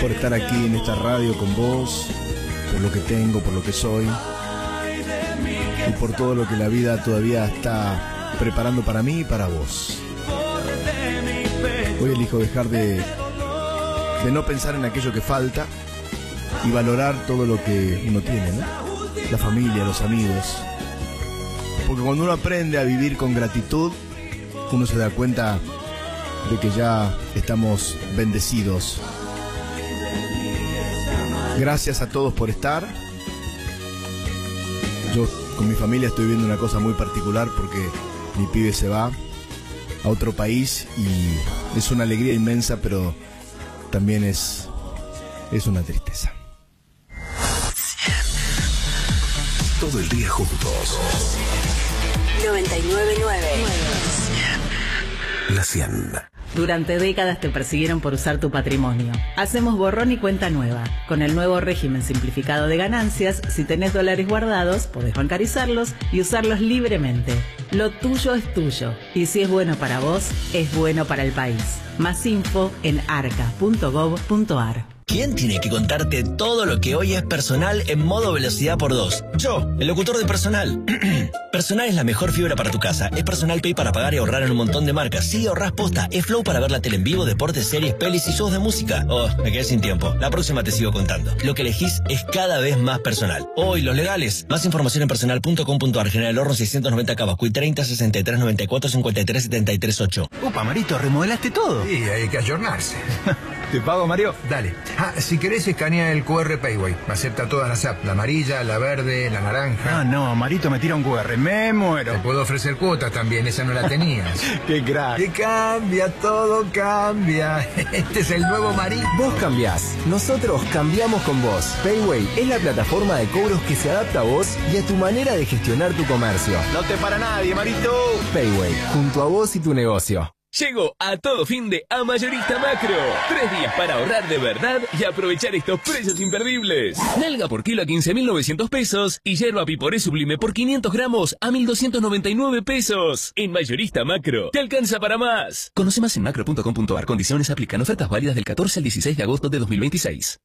por estar aquí en esta radio con vos, por lo que tengo, por lo que soy y por todo lo que la vida todavía está preparando para mí y para vos. Hoy elijo dejar de no pensar en aquello que falta y valorar todo lo que uno tiene, ¿no? La familia, los amigos. Porque cuando uno aprende a vivir con gratitud, uno se da cuenta de que ya estamos bendecidos. Gracias a todos por estar. Yo con mi familia estoy viendo una cosa muy particular porque mi pibe se va a otro país y es una alegría inmensa, pero también es una tristeza. Todo el día juntos. 99.9 La 100. Durante décadas te persiguieron por usar tu patrimonio. Hacemos borrón y cuenta nueva. Con el nuevo régimen simplificado de ganancias, si tenés dólares guardados, podés bancarizarlos y usarlos libremente. Lo tuyo es tuyo. Y si es bueno para vos, es bueno para el país. Más info en arca.gov.ar. ¿Quién tiene que contarte todo lo que hoy es Personal en modo velocidad por 2? Yo, el locutor de Personal. Personal es la mejor fibra para tu casa. Es Personal Pay para pagar y ahorrar en un montón de marcas. Sí, ahorrás posta. Es Flow para ver la tele en vivo, deportes, series, pelis y shows de música. Oh, me quedé sin tiempo. La próxima te sigo contando. Lo que elegís es cada vez más Personal. Oh, y los legales. Más información en personal.com.ar. General Horno 690 Cabascuy 30 63 94 53 73 8. Upa, Marito, remodelaste todo. Sí, hay que ayornarse. ¿Te pago, Mario? Dale. Si querés escanea el QR Payway. Acepta todas las apps. La amarilla, la verde, la naranja. Ah, no, Marito me tira un QR. Me muero. Te puedo ofrecer cuotas también. Esa no la tenías. Qué crack. Que cambia, todo cambia. Este es el nuevo Marito. Vos cambiás. Nosotros cambiamos con vos. Payway es la plataforma de cobros que se adapta a vos y a tu manera de gestionar tu comercio. No te para nadie, Marito. Payway, junto a vos y tu negocio. Llegó a todo fin de a Mayorista Macro. 3 días para ahorrar de verdad y aprovechar estos precios imperdibles. Nalga por kilo a 15.900 pesos y yerba piporé sublime por 500 gramos a 1.299 pesos. En Mayorista Macro, te alcanza para más. Conoce más en macro.com.ar. Condiciones aplican. Ofertas válidas del 14 al 16 de agosto de 2026.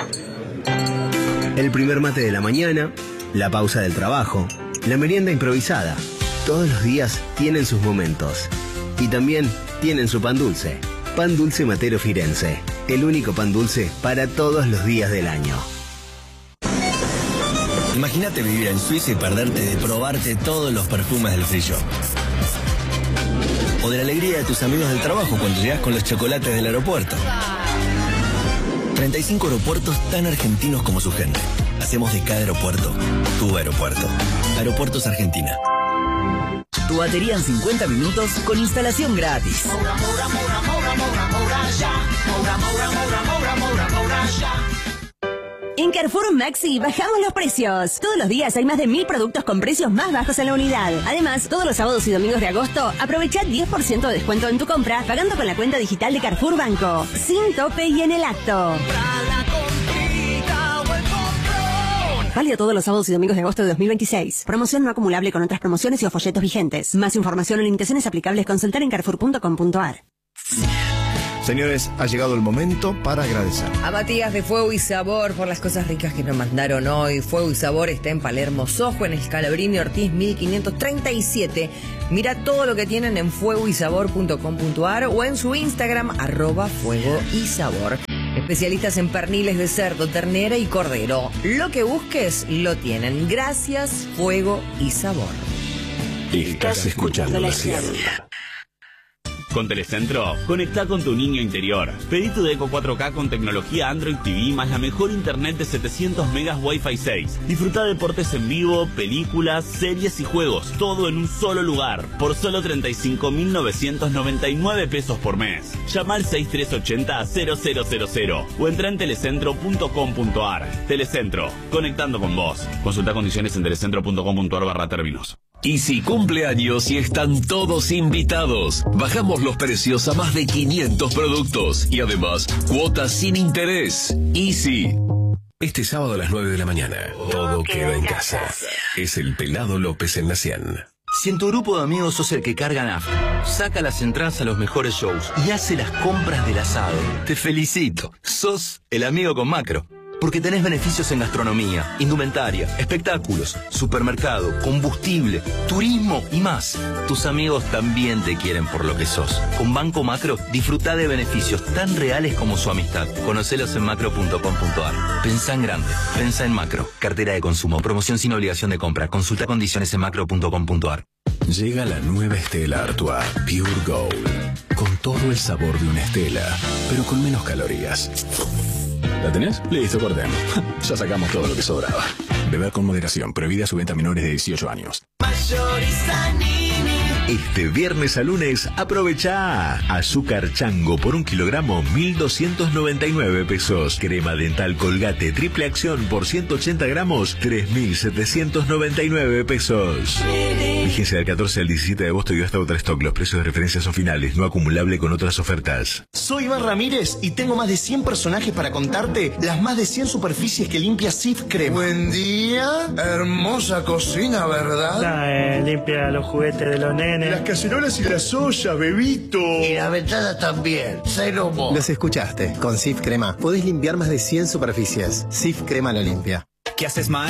El primer mate de la mañana, la pausa del trabajo, la merienda improvisada. Todos los días tienen sus momentos. Y también tienen su pan dulce. Pan Dulce Matero Firenze. El único pan dulce para todos los días del año. Imagínate vivir en Suiza y perderte de probarte todos los perfumes del free shop. O de la alegría de tus amigos del trabajo cuando llegas con los chocolates del aeropuerto. 35 aeropuertos tan argentinos como su gente. Hacemos de cada aeropuerto tu aeropuerto. Aeropuertos Argentina. Tu batería en 50 minutos con instalación gratis. En Carrefour Maxi bajamos los precios. Todos los días hay más de 1000 productos con precios más bajos en la unidad. Además, todos los sábados y domingos de agosto, aprovecha 10% de descuento en tu compra pagando con la cuenta digital de Carrefour Banco. Sin tope y en el acto. Válido todos los sábados y domingos de agosto de 2026. Promoción no acumulable con otras promociones y o folletos vigentes. Más información o limitaciones aplicables consultar en carrefour.com.ar. Señores, ha llegado el momento para agradecer a Matías de Fuego y Sabor por las cosas ricas que nos mandaron hoy. Fuego y Sabor está en Palermo Sojo, en Scalabrini Ortiz 1537. Mira todo lo que tienen en fuegoysabor.com.ar o en su Instagram @fuegoysabor. Especialistas en perniles de cerdo, ternera y cordero. Lo que busques, lo tienen. Gracias, Fuego y Sabor. Estás escuchando la 100. Con Telecentro, conectá con tu niño interior. Pedí tu Deco 4K con tecnología Android TV más la mejor internet de 700 megas Wi-Fi 6. Disfruta deportes en vivo, películas, series y juegos, todo en un solo lugar, por solo 35.999 pesos por mes. Llama al 6380-0000 o entra en telecentro.com.ar. Telecentro, conectando con vos. Consulta condiciones en telecentro.com.ar/términos. Easy cumpleaños y están todos invitados. Bajamos los precios a más de 500 productos y además cuotas sin interés. Easy. Este sábado a las 9 de la mañana, todo queda en casa. Es el Pelado López en la 100. Si en tu grupo de amigos sos el que carga nafta, saca las entradas a los mejores shows y hace las compras del asado, te felicito. Sos el amigo con Macro. Porque tenés beneficios en gastronomía, indumentaria, espectáculos, supermercado, combustible, turismo y más. Tus amigos también te quieren por lo que sos. Con Banco Macro, disfruta de beneficios tan reales como su amistad. Conocelos en macro.com.ar. Pensá en grande. Pensá en Macro. Cartera de consumo. Promoción sin obligación de compra. Consulta condiciones en macro.com.ar. Llega la nueva Stella Artois Pure Gold. Con todo el sabor de una Stella, pero con menos calorías. ¿La tenés? Listo, cortemos. Ya sacamos todo lo que sobraba. Beber con moderación. Prohibida su venta a menores de 18 años. Mayoriza Nini. Este viernes a lunes aprovecha azúcar chango por 1 kilogramo 1.299 pesos. Crema dental Colgate triple acción por 180 gramos 3.799 pesos. Vigencia del 14 al 17 de agosto y hasta otra stock. Los precios de referencia son finales, no acumulable con otras ofertas. Soy Iván Ramírez y tengo más de 100 personajes para contarte las más de 100 superficies que limpia Cif Crema. Buen día, hermosa cocina, ¿verdad? Limpia los juguetes de los nenes. Las cacerolas y las ollas, bebito. Y la ventana también, cero mo. Los escuchaste. Con Cif Crema podés limpiar más de 100 superficies. Cif Crema lo limpia. ¿Qué haces, Mae?